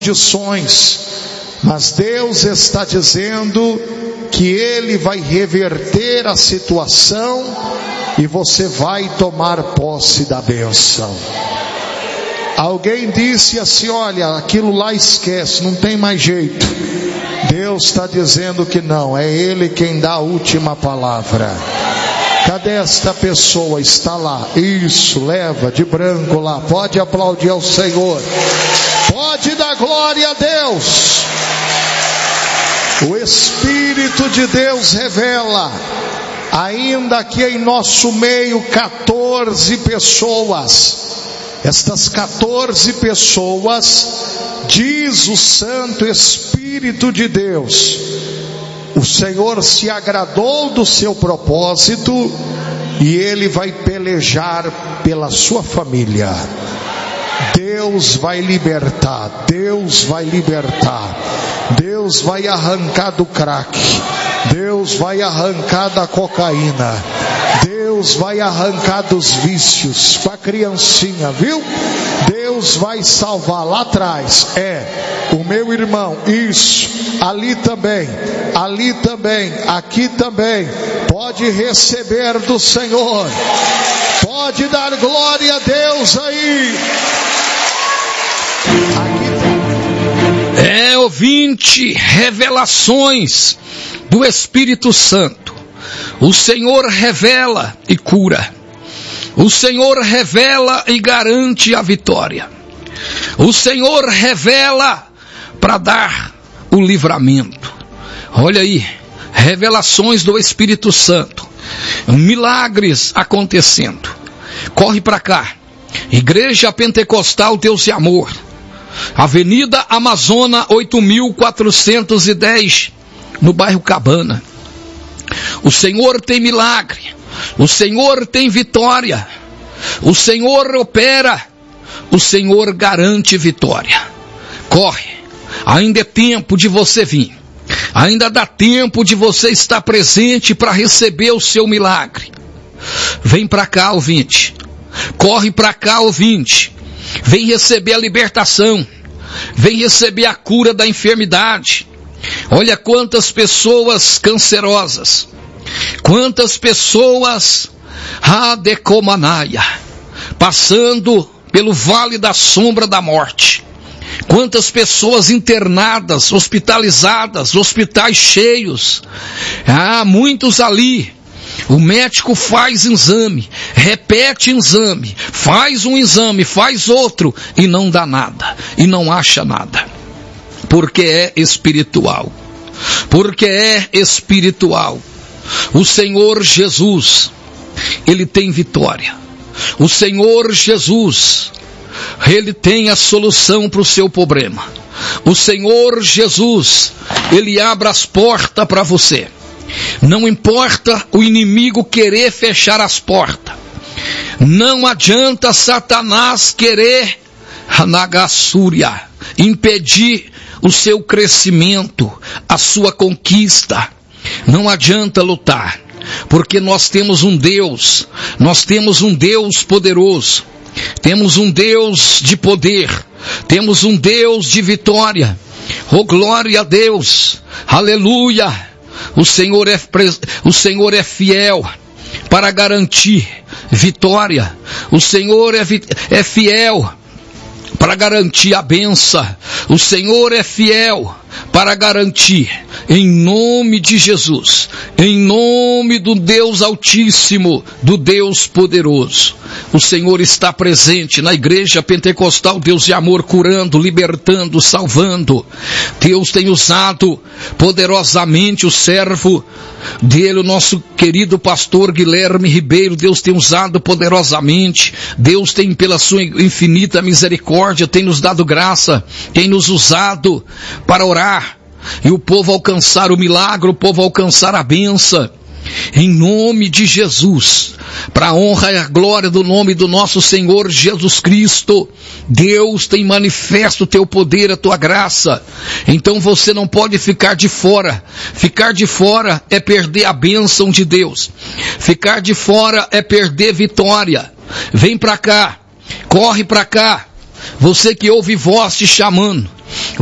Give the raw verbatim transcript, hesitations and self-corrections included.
condições, mas Deus está dizendo que Ele vai reverter a situação e você vai tomar posse da bênção. Alguém disse assim: olha, aquilo lá esquece, não tem mais jeito. Deus está dizendo que não, é Ele quem dá a última palavra. Cadê esta pessoa? Está lá. Isso, leva de branco lá. Pode aplaudir ao Senhor. Pode dar glória a Deus. O Espírito de Deus revela, ainda aqui em nosso meio, quatorze pessoas. Estas quatorze pessoas, diz o Santo Espírito de Deus, o Senhor se agradou do seu propósito e Ele vai pelejar pela sua família. Deus vai libertar, Deus vai libertar, Deus vai arrancar do crack, Deus vai arrancar da cocaína, Deus vai arrancar dos vícios, com a criancinha, viu? Deus vai salvar lá atrás, é, o meu irmão, isso, ali também, ali também, aqui também, pode receber do Senhor, pode dar glória a Deus aí. É, ouvinte, revelações do Espírito Santo. O Senhor revela e cura. O Senhor revela e garante a vitória. O Senhor revela para dar o livramento. Olha aí, revelações do Espírito Santo. Milagres acontecendo. Corre para cá. Igreja Pentecostal Deus e Amor. Avenida Amazônia oito mil quatrocentos e dez, no bairro Cabana. O Senhor tem milagre, o Senhor tem vitória, o Senhor opera, o Senhor garante vitória. Corre, ainda é tempo de você vir, ainda dá tempo de você estar presente para receber o seu milagre. Vem para cá, ouvinte, corre para cá, ouvinte. Vem receber a libertação, vem receber a cura da enfermidade. Olha quantas pessoas cancerosas, quantas pessoas radecomanaia, passando pelo vale da sombra da morte. Quantas pessoas internadas, hospitalizadas, hospitais cheios. Ah, muitos ali. O médico faz exame, repete exame, faz um exame, faz outro e não dá nada, e não acha nada. Porque é espiritual. Porque é espiritual. O Senhor Jesus, Ele tem vitória. O Senhor Jesus, Ele tem a solução para o seu problema. O Senhor Jesus, Ele abre as portas para você. Não importa o inimigo querer fechar as portas. Não adianta Satanás querer Nagassúria, impedir o seu crescimento, a sua conquista. Não adianta lutar, porque nós temos um Deus, nós temos um Deus poderoso, temos um Deus de poder, temos um Deus de vitória. Oh, glória a Deus, aleluia. O Senhor é, o Senhor é fiel para garantir vitória. O Senhor é, é fiel para garantir a bênção. O Senhor é fiel para garantir, em nome de Jesus, em nome do Deus Altíssimo, do Deus Poderoso. O Senhor está presente na Igreja Pentecostal Deus e Amor, curando, libertando, salvando. Deus tem usado poderosamente o servo dele, o nosso querido pastor Guilherme Ribeiro. Deus tem usado poderosamente. Deus tem, pela sua infinita misericórdia, tem nos dado graça, tem nos usado para orar e o povo alcançar o milagre, o povo alcançar a bênção. Em nome de Jesus, para a honra e a glória do nome do nosso Senhor Jesus Cristo, Deus tem manifesto o teu poder, a tua graça. Então você não pode ficar de fora. Ficar de fora é perder a bênção de Deus. Ficar de fora é perder vitória. Vem para cá, corre para cá. você que ouve voz te chamando,